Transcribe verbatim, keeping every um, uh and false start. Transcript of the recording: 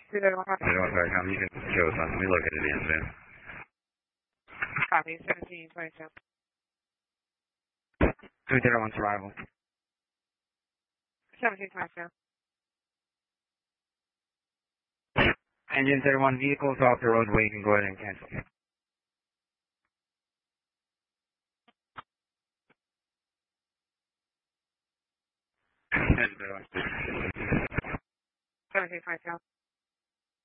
two zero one. zero one five, come, you can show us on. We located the incident. Copy, seventeen twenty-two. two zero one survival. seventeen twenty-two. Engine zero one, vehicles off the roadway, you can go ahead and cancel. seventeen twenty-two.